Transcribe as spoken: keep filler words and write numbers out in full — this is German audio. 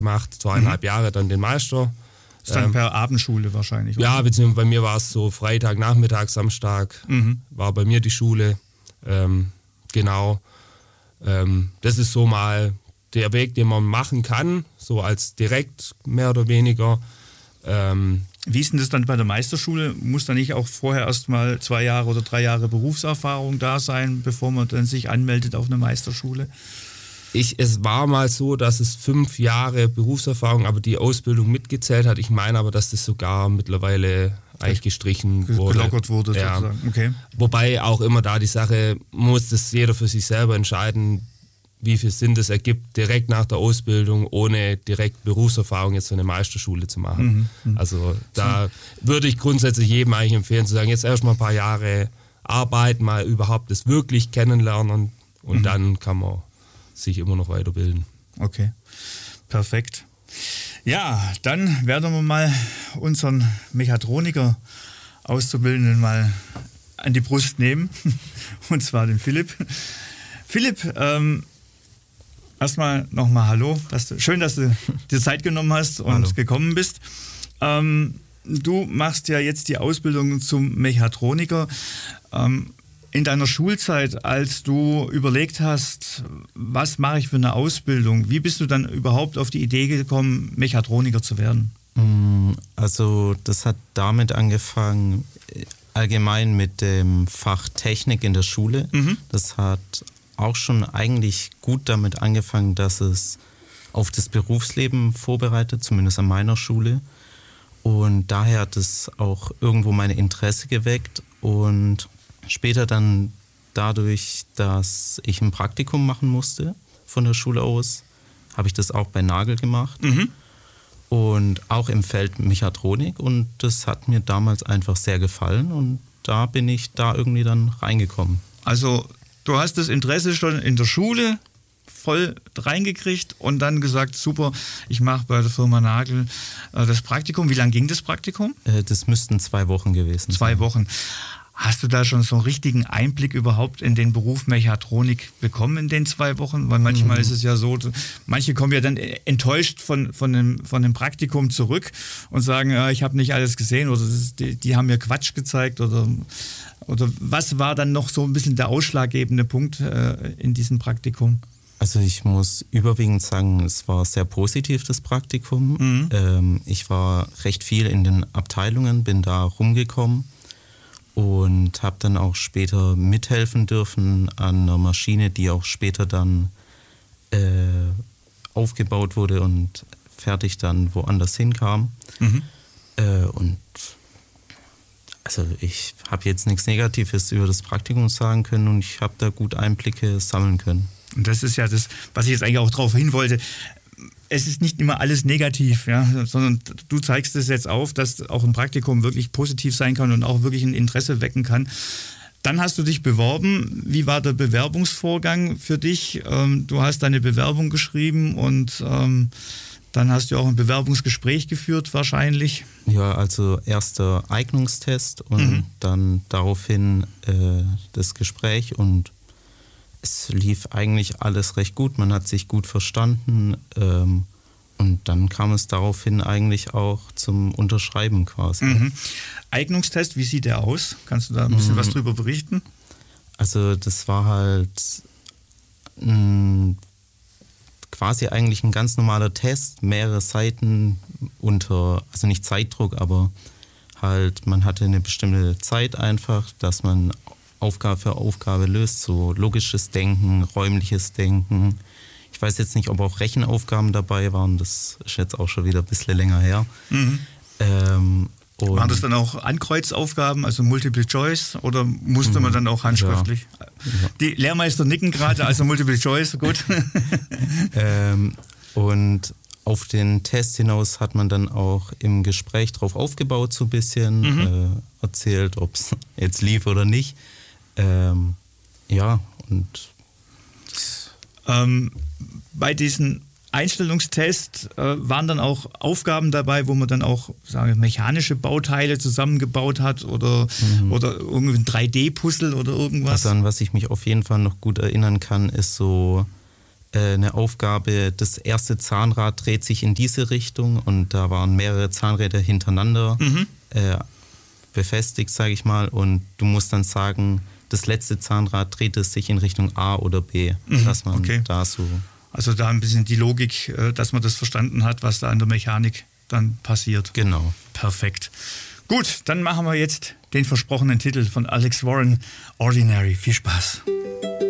gemacht, zweieinhalb mhm. Jahre, dann den Meister. Das ist dann ähm, per Abendschule wahrscheinlich, oder? Ja, beziehungsweise bei mir war es so Freitag, Nachmittag, Samstag mhm. war bei mir die Schule. Ähm, genau. Ähm, das ist so mal der Weg, den man machen kann, so als direkt mehr oder weniger. Ähm, Wie ist denn das dann bei der Meisterschule? Muss da nicht auch vorher erst mal zwei Jahre oder drei Jahre Berufserfahrung da sein, bevor man dann sich anmeldet auf eine Meisterschule? Ich, es war mal so, dass es fünf Jahre Berufserfahrung, aber die Ausbildung mitgezählt hat. Ich meine aber, dass das sogar mittlerweile eigentlich gestrichen wurde. Gelockert wurde ja. sozusagen. Okay. Wobei auch immer da die Sache, muss das jeder für sich selber entscheiden, wie viel Sinn das ergibt, direkt nach der Ausbildung, ohne direkt Berufserfahrung jetzt so eine Meisterschule zu machen. Mhm. Also da so. würde ich grundsätzlich jedem eigentlich empfehlen, zu sagen, jetzt erst mal ein paar Jahre arbeiten, mal überhaupt das wirklich kennenlernen und mhm. dann kann man sich immer noch weiterbilden. Okay, perfekt. Ja, dann werden wir mal unseren Mechatroniker Auszubildenden mal an die Brust nehmen, und zwar den Philipp. Philipp, ähm, erstmal nochmal Hallo. Dass du, schön, dass du dir Zeit genommen hast und Hallo. gekommen bist. Ähm, du machst ja jetzt die Ausbildung zum Mechatroniker. Ähm, in deiner Schulzeit, als du überlegt hast, was mache ich für eine Ausbildung, wie bist du dann überhaupt auf die Idee gekommen, Mechatroniker zu werden? Also das hat damit angefangen, allgemein mit dem Fach Technik in der Schule. Mhm. Das hat auch schon eigentlich gut damit angefangen, dass es auf das Berufsleben vorbereitet, zumindest an meiner Schule. Und daher hat es auch irgendwo mein Interesse geweckt. Und später dann dadurch, dass ich ein Praktikum machen musste von der Schule aus, habe ich das auch bei Nagel gemacht. Mhm. Und auch im Feld Mechatronik. Und das hat mir damals einfach sehr gefallen. Und da bin ich da irgendwie dann reingekommen. Also du hast das Interesse schon in der Schule voll reingekriegt und dann gesagt, super, ich mache bei der Firma Nagel äh, das Praktikum. Wie lange ging das Praktikum? Äh, das müssten zwei Wochen gewesen sein. Zwei Wochen. Hast du da schon so einen richtigen Einblick überhaupt in den Beruf Mechatronik bekommen in den zwei Wochen? Weil manchmal mhm. ist es ja so, manche kommen ja dann enttäuscht von, von, dem, von dem Praktikum zurück und sagen, ja, ich habe nicht alles gesehen oder das ist, die, die haben mir Quatsch gezeigt oder, oder was war dann noch so ein bisschen der ausschlaggebende Punkt äh, in diesem Praktikum? Also ich muss überwiegend sagen, es war sehr positiv, das Praktikum. Mhm. Ähm, ich war recht viel in den Abteilungen, bin da rumgekommen. Und habe dann auch später mithelfen dürfen an einer Maschine, die auch später dann äh, aufgebaut wurde und fertig dann woanders hinkam. Mhm. Äh, und also ich habe jetzt nichts Negatives über das Praktikum sagen können und ich habe da gut Einblicke sammeln können. Und das ist ja das, was ich jetzt eigentlich auch darauf hin wollte. Es ist nicht immer alles negativ, ja, sondern du zeigst es jetzt auf, dass auch ein Praktikum wirklich positiv sein kann und auch wirklich ein Interesse wecken kann. Dann hast du dich beworben. Wie war der Bewerbungsvorgang für dich? Ähm, du hast deine Bewerbung geschrieben und ähm, dann hast du auch ein Bewerbungsgespräch geführt wahrscheinlich. Ja, also erster Eignungstest und mhm. dann daraufhin äh, das Gespräch und es lief eigentlich alles recht gut, man hat sich gut verstanden ähm, und dann kam es daraufhin eigentlich auch zum Unterschreiben quasi. Mhm. Eignungstest, wie sieht der aus? Kannst du da ein bisschen mhm. was drüber berichten? Also das war halt mh, quasi eigentlich ein ganz normaler Test, mehrere Seiten unter, also nicht Zeitdruck, aber halt man hatte eine bestimmte Zeit einfach, dass man Aufgabe für Aufgabe löst, so logisches Denken, räumliches Denken. Ich weiß jetzt nicht, ob auch Rechenaufgaben dabei waren, das ist jetzt auch schon wieder ein bisschen länger her. Mhm. Ähm, waren das dann auch Ankreuzaufgaben, also Multiple Choice, oder musste man dann auch handschriftlich? Ja. Ja. Die Lehrmeister nicken gerade, also Multiple Choice, gut. ähm, und auf den Test hinaus hat man dann auch im Gespräch drauf aufgebaut, so ein bisschen, mhm. äh, erzählt, ob es jetzt lief oder nicht. Ähm, ja, und ähm, bei diesem Einstellungstest äh, waren dann auch Aufgaben dabei, wo man dann auch sagen, mechanische Bauteile zusammengebaut hat oder, mhm. oder irgendwie ein drei D Puzzle oder irgendwas? Also an was ich mich auf jeden Fall noch gut erinnern kann, ist so äh, eine Aufgabe, das erste Zahnrad dreht sich in diese Richtung und da waren mehrere Zahnräder hintereinander mhm. äh, befestigt, sage ich mal, und du musst dann sagen, das letzte Zahnrad dreht es sich in Richtung A oder B, mhm. dass man okay. da so... Also da ein bisschen die Logik, dass man das verstanden hat, was da an der Mechanik dann passiert. Genau. Perfekt. Gut, dann machen wir jetzt den versprochenen Titel von Alex Warren, Ordinary. Viel Spaß.